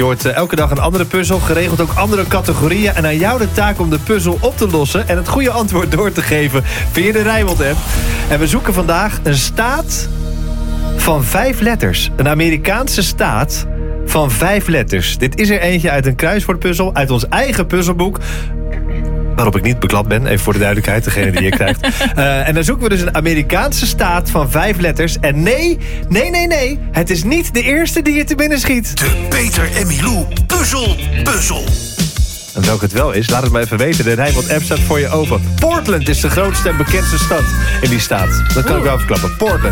hoort elke dag een andere puzzel, geregeld ook andere categorieën. En aan jou de taak om de puzzel op te lossen en het goede antwoord door te geven via de Rijnmond-app. En we zoeken vandaag een staat van 5 letters. Een Amerikaanse staat van 5 letters. Dit is er eentje uit een kruiswoordpuzzel, uit ons eigen puzzelboek. Waarop ik niet beklapt ben, even voor de duidelijkheid, degene die je krijgt. En dan zoeken we dus een Amerikaanse staat van 5 letters. En nee, het is niet de eerste die je te binnen schiet. De Peter en Milou puzzel. En welke het wel is, laat het maar even weten. De Rijnmond-app staat voor je open. Portland is de grootste en bekendste stad in die staat. Dat kan ik wel verklappen. Portland.